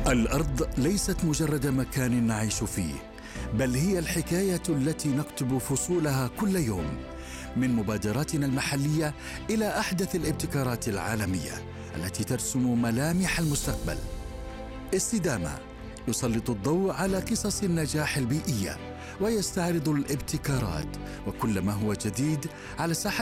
الأرض ليست مجرد مكان نعيش فيه، بل هي الحكاية التي نكتب فصولها كل يوم، من مبادراتنا المحلية إلى أحدث الابتكارات العالمية التي ترسم ملامح المستقبل. استدامة يسلط الضوء على قصص النجاح البيئية ويستعرض الابتكارات وكل ما هو جديد على ساحة